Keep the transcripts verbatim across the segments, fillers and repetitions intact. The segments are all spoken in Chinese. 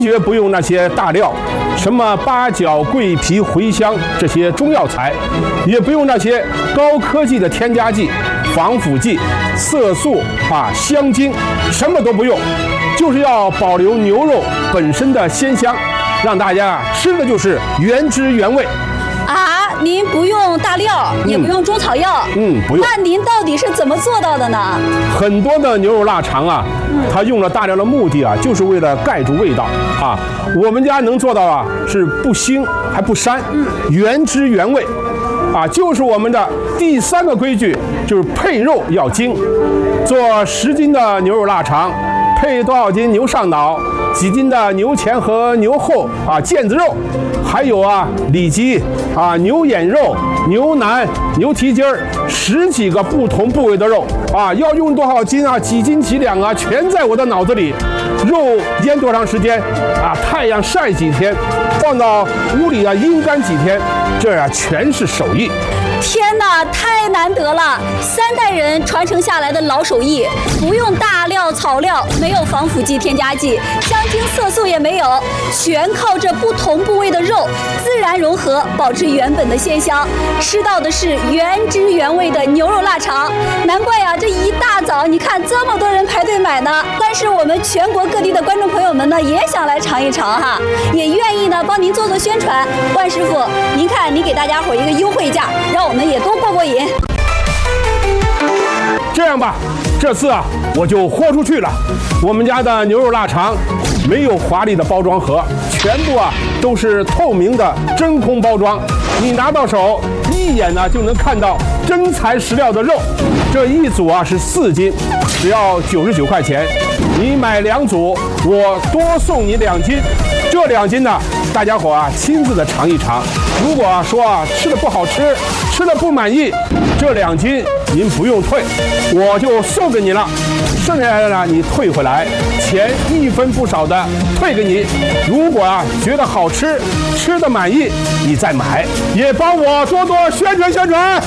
决不用那些大料，什么八角、桂皮、茴香这些中药材，也不用那些高科技的添加剂、防腐剂、色素啊、香精，什么都不用，就是要保留牛肉本身的鲜香，让大家吃的就是原汁原味。 啊，您不用大料，也不用中草药， 嗯，不用。 那您到底是怎么做到的呢？ 很多的牛肉腊肠啊，它用了大料的目的啊，就是为了盖住味道啊。我们家能做到啊，是不腥还不膻，原汁原味，啊，就是我们的第三个规矩，就是配肉要精。做十斤的牛肉腊肠，配多少斤牛上脑？几斤的牛前和牛后啊腱子肉，还有啊里脊啊牛眼肉、牛腩、牛蹄筋儿，十几个不同部位的肉啊，要用多少斤啊？几斤几两啊？全在我的脑子里。肉腌多长时间啊？太阳晒几天？放到屋里啊阴干几天？这啊全是手艺。 天哪，太难得了！三代人传承下来的老手艺，不用大料草料，没有防腐剂添加剂，香精色素也没有，全靠这不同部位的肉自然融合，保持原本的鲜香，吃到的是原汁原味的牛肉腊肠。难怪呀、啊，这一大早你看这么多人排队买呢。但是我们全国各地的观众朋友们呢，也想来尝一尝哈，也愿意呢帮您做做宣传。万师傅，您看您给大家伙一个优惠价，让我们也都过过瘾。 这样吧，这次啊我就豁出去了。我们家的牛肉腊肠没有华丽的包装盒，全部啊都是透明的真空包装，你拿到手一眼呢就能看到真材实料的肉。这一组啊是四斤，只要九十九块钱。你买两组，我多送你两斤。这两斤呢，大家伙啊亲自的尝一尝。如果啊说啊吃的不好吃，吃的不满意，这两斤您不用退，我就送给你了。剩下来的呢，你退回来，钱一分不少的退给你。如果啊觉得好吃，吃的满意，你再买，也帮我多多宣传宣传。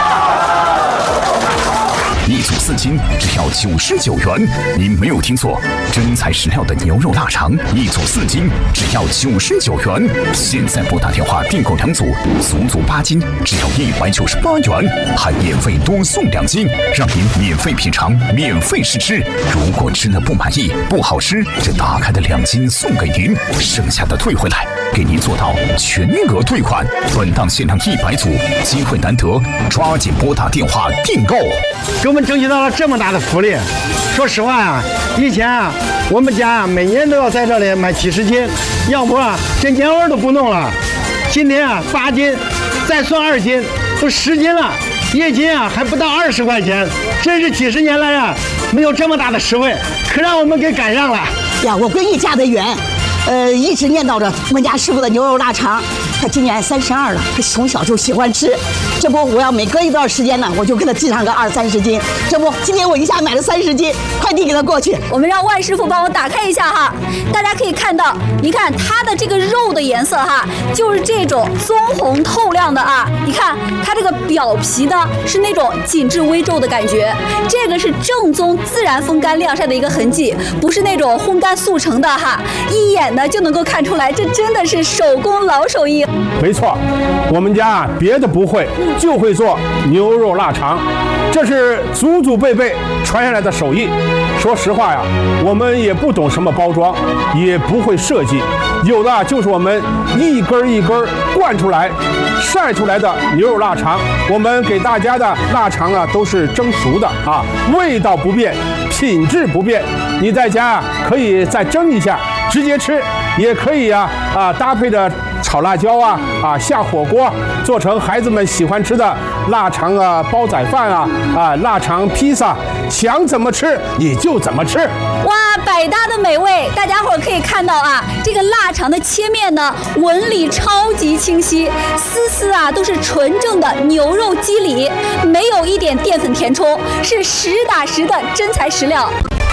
一组四斤，只要九十九元。您没有听错，真材实料的牛肉腊肠，一组四斤，只要九十九元。现在拨打电话订购两组，足足八斤，只要一百九十八元，还免费多送两斤，让您免费品尝，免费试吃。如果吃了不满意、不好吃，这打开的两斤送给您，剩下的退回来，给您做到全额退款。本档限量一百组，机会难得，抓紧拨打电话订购。 给我们争取到了这么大的福利。说实话啊，以前啊，我们家啊每年都要在这里买几十斤，要不啊这年味都不弄了。今天啊八斤，再算二斤，都十斤了，一斤啊还不到二十块钱，真是几十年来啊没有这么大的实惠，可让我们给赶上了呀！我闺女嫁得远，呃，一直念叨着我们家师傅的牛肉腊肠。她今年三十二了，她从小就喜欢吃。这不，我要每隔一段时间呢，我就给她寄上个二三十斤。这不，今天我一下买了三十斤，快递给她过去。 我们让万师傅帮我打开一下哈，大家可以看到，你看它的这个肉的颜色哈，就是这种棕红透亮的啊。你看它这个表皮呢是那种紧致微皱的感觉，这个是正宗自然风干晾晒的一个痕迹，不是那种烘干速成的哈，一眼呢就能够看出来，这真的是手工老手艺。 没错，我们家啊别的不会，就会做牛肉腊肠，这是祖祖辈辈传下来的手艺。说实话呀，我们也不懂什么包装，也不会设计，有的就是我们一根一根灌出来、晒出来的牛肉腊肠。我们给大家的腊肠啊都是蒸熟的啊，味道不变，品质不变。你在家啊可以再蒸一下，直接吃，也可以啊啊搭配着炒辣椒啊啊下火锅，做成孩子们喜欢吃的腊肠啊煲仔饭啊啊腊肠披萨，想怎么吃你就怎么吃。 哇，百搭的美味！大家伙儿可以看到啊，这个腊肠的切面呢，纹理超级清晰，丝丝啊都是纯正的牛肉肌理，没有一点淀粉填充，是实打实的真材实料。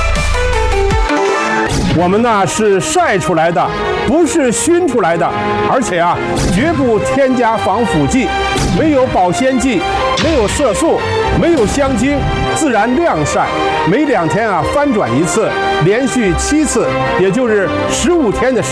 我们呢是晒出来的，不是熏出来的，而且啊绝不添加防腐剂，没有保鲜剂，没有色素，没有香精，自然晾晒，每两天啊翻转一次，连续七次，也就是十五天的时间。